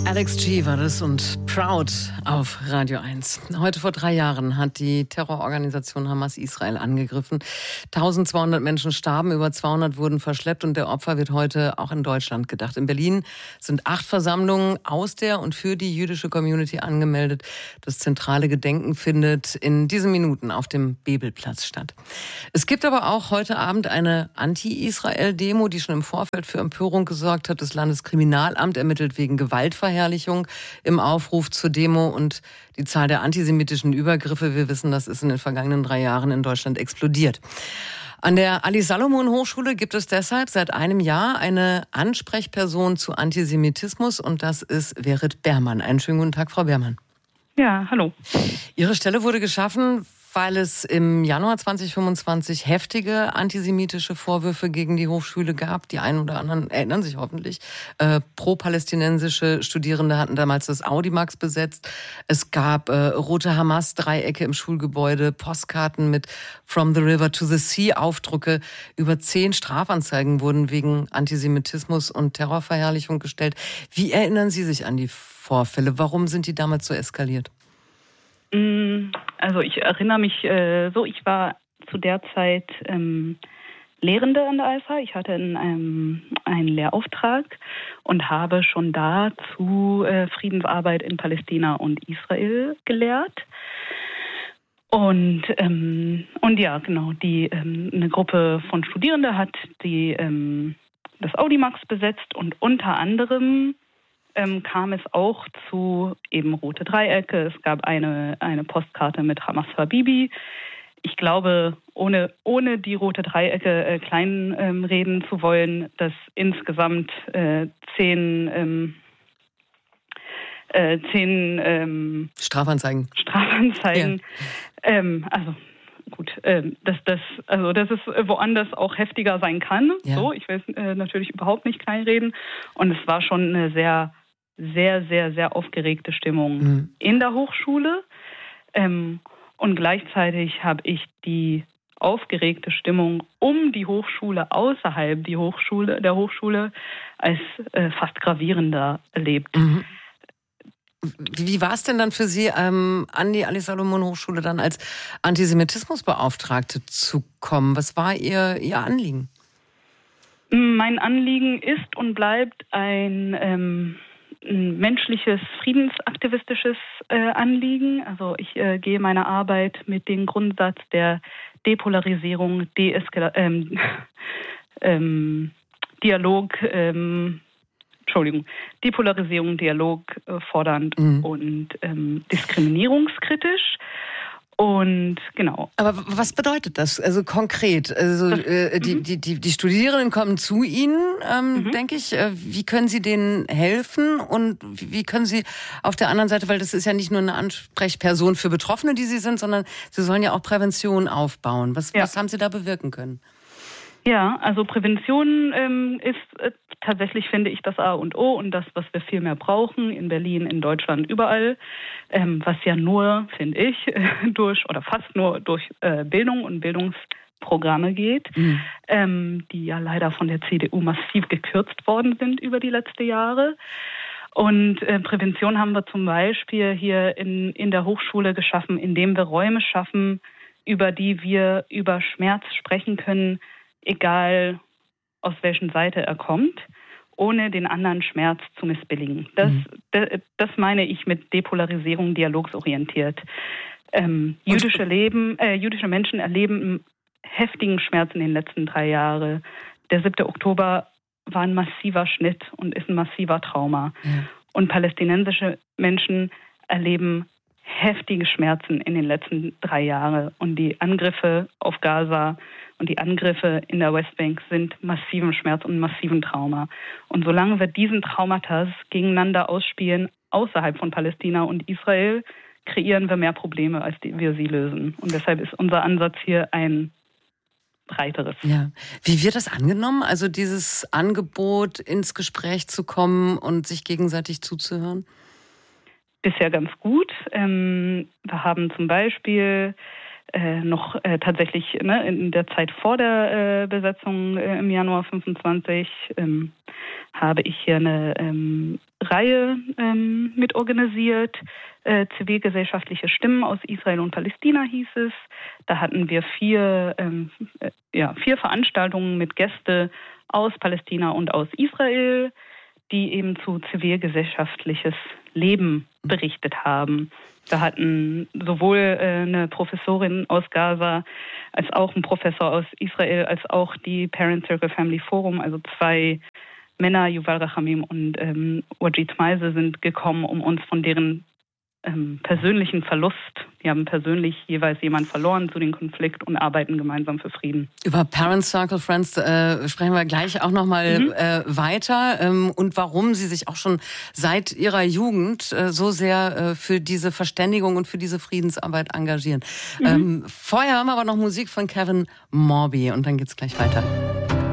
Alex G. war das und Proud auf Radio 1. Heute vor 3 Jahren hat die Terrororganisation Hamas Israel angegriffen. 1200 Menschen starben, über 200 wurden verschleppt und der Opfer wird heute auch in Deutschland gedacht. In Berlin sind 8 Versammlungen aus der und für die jüdische Community angemeldet. Das zentrale Gedenken findet in diesen Minuten auf dem Bebelplatz statt. Es gibt aber auch heute Abend eine Anti-Israel-Demo, die schon im Vorfeld für Empörung gesorgt hat. Das Landeskriminalamt ermittelt wegen Gewaltverherrlichung im Aufruf zur Demo und die Zahl der antisemitischen Übergriffe, wir wissen, das ist in den vergangenen 3 Jahren in Deutschland explodiert. An der Ali-Salomon-Hochschule gibt es deshalb seit einem Jahr eine Ansprechperson zu Antisemitismus und das ist Verit Behrmann. Einen schönen guten Tag, Frau Behrmann. Ja, hallo. Ihre Stelle wurde geschaffen, weil es im Januar 2025 heftige antisemitische Vorwürfe gegen die Hochschule gab. Die einen oder anderen erinnern sich hoffentlich. Pro-palästinensische Studierende hatten damals das Audimax besetzt. Es gab rote Hamas-Dreiecke im Schulgebäude, Postkarten mit From the River to the Sea Aufdrucke. Über 10 Strafanzeigen wurden wegen Antisemitismus und Terrorverherrlichung gestellt. Wie erinnern Sie sich an die Vorfälle? Warum sind die damals so eskaliert? Also ich erinnere mich ich war zu der Zeit Lehrende an der ALPha. Ich hatte einen Lehrauftrag und habe schon da zu Friedensarbeit in Palästina und Israel gelehrt. Und ja, genau, eine Gruppe von Studierenden hat das Audimax besetzt und unter anderem kam es auch zu eben rote Dreiecke. Es gab eine Postkarte mit Hamas Habibi. Ich glaube, ohne die rote Dreiecke kleinreden zu wollen, dass insgesamt 10 Strafanzeigen. Ja. Dass es woanders auch heftiger sein kann. Ja. So, ich will natürlich überhaupt nicht kleinreden. Und es war schon eine sehr, sehr, sehr, sehr aufgeregte Stimmung in der Hochschule. Und gleichzeitig habe ich die aufgeregte Stimmung um die Hochschule, außerhalb der Hochschule, als fast gravierender erlebt. Mhm. Wie war es denn dann für Sie, an die Ali-Salomon-Hochschule dann als Antisemitismusbeauftragte zu kommen? Was war Ihr Anliegen? Mein Anliegen ist und bleibt ein menschliches, friedensaktivistisches Anliegen. Also ich gehe meiner Arbeit mit dem Grundsatz der Depolarisierung, Depolarisierung, Dialog fordernd und diskriminierungskritisch. Und genau. Aber was bedeutet das also konkret? Also die Studierenden kommen zu Ihnen, denke ich. Wie können Sie denen helfen und wie können Sie auf der anderen Seite, weil das ist ja nicht nur eine Ansprechperson für Betroffene, die Sie sind, sondern Sie sollen ja auch Prävention aufbauen. Was haben Sie da bewirken können? Ja, also Prävention ist tatsächlich, finde ich, das A und O und das, was wir viel mehr brauchen, in Berlin, in Deutschland, überall, was ja nur, finde ich, fast nur durch Bildung und Bildungsprogramme geht, die ja leider von der CDU massiv gekürzt worden sind über die letzten Jahre. Und Prävention haben wir zum Beispiel hier in der Hochschule geschaffen, indem wir Räume schaffen, über die wir über Schmerz sprechen können, egal aus welcher Seite er kommt, ohne den anderen Schmerz zu missbilligen. Das meine ich mit Depolarisierung dialogsorientiert. Jüdische Menschen erleben heftigen Schmerz in den letzten 3 Jahren. Der 7. Oktober war ein massiver Schnitt und ist ein massiver Trauma. Ja. Und palästinensische Menschen erleben heftige Schmerzen in den letzten 3 Jahren. Und die Angriffe auf Gaza und die Angriffe in der Westbank sind massiven Schmerz und massiven Trauma. Und solange wir diesen Traumata gegeneinander ausspielen, außerhalb von Palästina und Israel, kreieren wir mehr Probleme, als wir sie lösen. Und deshalb ist unser Ansatz hier ein breiteres. Ja. Wie wird das angenommen? Also dieses Angebot, ins Gespräch zu kommen und sich gegenseitig zuzuhören? Bisher ganz gut. Wir haben zum Beispiel noch tatsächlich in der Zeit vor der Besetzung im Januar 25 habe ich hier eine Reihe mitorganisiert. Zivilgesellschaftliche Stimmen aus Israel und Palästina hieß es. Da hatten wir vier Veranstaltungen mit Gästen aus Palästina und aus Israel, die eben zu zivilgesellschaftliches Leben berichtet haben. Da hatten sowohl eine Professorin aus Gaza als auch ein Professor aus Israel, als auch die Parent Circle Family Forum, also 2 Männer, Yuval Rachamim und Wajid Meise, sind gekommen, um uns von deren persönlichen Verlust, die haben persönlich jeweils jemanden verloren zu dem Konflikt und arbeiten gemeinsam für Frieden. Über Parent Circle Friends sprechen wir gleich auch nochmal weiter und warum Sie sich auch schon seit Ihrer Jugend so sehr für diese Verständigung und für diese Friedensarbeit engagieren. Vorher haben wir aber noch Musik von Kevin Morby und dann geht's gleich weiter.